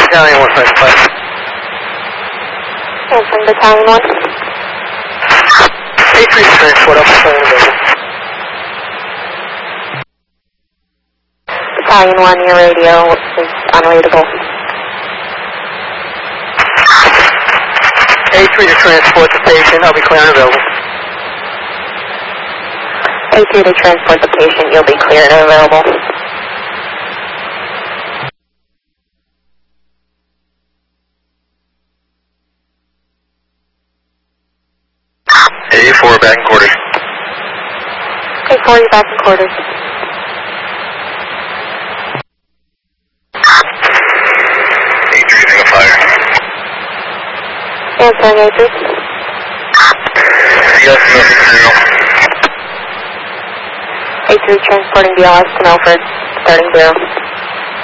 Battalion 155. Answering Battalion 1. A3 to transport, Alpha Clear available. Battalion 1, your radio is unreadable. A3 to transport the patient, I'll be clear and available. A2 to transport the patient, you'll be clear and available. A4 back in quarters. A4, you're back in quarters. A3 using a fire. Answering A3. Yes, nothing zero. A3 transporting BLS to Milford, starting 0.